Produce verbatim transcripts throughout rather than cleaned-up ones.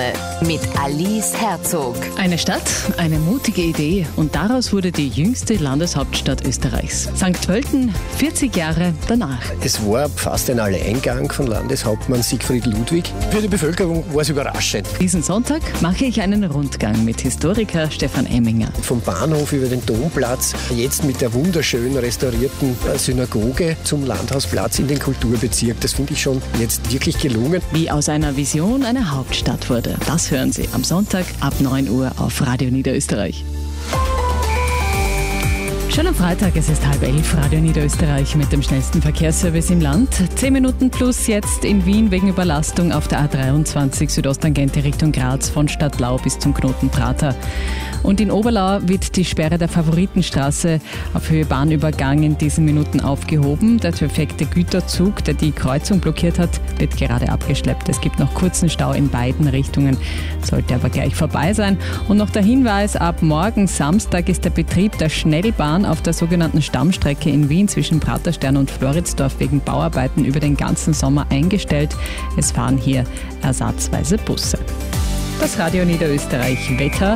mit Alice Herzog. Eine Stadt, eine mutige Idee und daraus wurde die jüngste Landeshauptstadt Österreichs. Sankt Pölten, vierzig Jahre danach. Es war fast ein Alleingang von Landeshauptmann Siegfried Ludwig. Für die Bevölkerung war es überraschend. Diesen Sonntag mache ich einen Rundgang mit Historiker Stefan Emminger. Vom Bahnhof über den Domplatz, jetzt mit der wunderschön restaurierten Synagoge zum Landhausplatz in den Kulturbezirk. Das finde ich schon jetzt wirklich gelungen. Wie aus einer Vision eine Hauptstadt wurde. Das hören Sie am Sonntag ab neun Uhr auf Radio Niederösterreich. Schönen Freitag, es ist halb elf, Radio Niederösterreich mit dem schnellsten Verkehrsservice im Land. Zehn Minuten plus jetzt in Wien wegen Überlastung auf der A dreiundzwanzig Südosttangente Richtung Graz von Stadtlau bis zum Knoten Prater. Und in Oberlau wird die Sperre der Favoritenstraße auf Höhe Bahnübergang in diesen Minuten aufgehoben. Der perfekte Güterzug, der die Kreuzung blockiert hat, wird gerade abgeschleppt. Es gibt noch kurzen Stau in beiden Richtungen, sollte aber gleich vorbei sein. Und noch der Hinweis, ab morgen Samstag ist der Betrieb der Schnellbahn auf der sogenannten Stammstrecke in Wien zwischen Praterstern und Floridsdorf wegen Bauarbeiten über den ganzen Sommer eingestellt. Es fahren hier ersatzweise Busse. Das Radio Niederösterreich Wetter.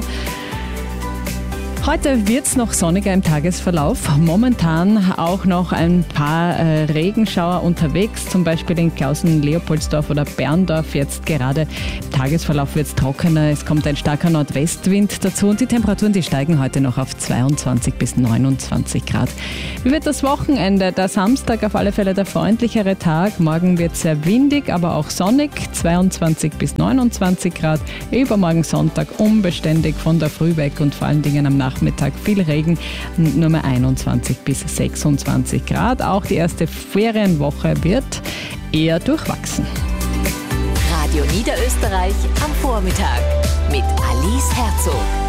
Heute wird es noch sonniger im Tagesverlauf. Momentan auch noch ein paar äh, Regenschauer unterwegs, zum Beispiel in Klausen, Leopoldsdorf oder Berndorf. Jetzt gerade im Tagesverlauf wird es trockener. Es kommt ein starker Nordwestwind dazu und die Temperaturen, die steigen heute noch auf zweiundzwanzig bis neunundzwanzig Grad. Wie wird das Wochenende? Der Samstag auf alle Fälle der freundlichere Tag. Morgen wird es sehr windig, aber auch sonnig. zweiundzwanzig bis neunundzwanzig Grad. Übermorgen Sonntag unbeständig von der Früh weg und vor allen Dingen am Nachmittag Nachmittag viel Regen, nur mehr einundzwanzig bis sechsundzwanzig Grad. Auch die erste Ferienwoche wird eher durchwachsen. Radio Niederösterreich am Vormittag mit Alice Herzog.